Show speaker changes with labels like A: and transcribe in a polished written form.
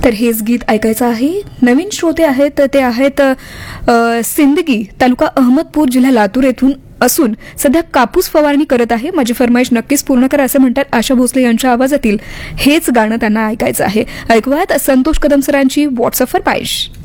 A: तर हेच गीत ऐकायचं आहे. नवीन श्रोते आहेत तर ते आहेत सिंदगी, तालुका अहमदपूर, जिल्हा लातूर येथून असून सध्या कापूस फवारणी करत आहे. माझी फरमाईश नक्कीच पूर्ण करा असं म्हणतात. आशा भोसले यांच्या आवाजातील हेच गाणं त्यांना ऐकायचं आहे. ऐकूयात संतोष कदम सरांची व्हॉट्सअप फरमाईश.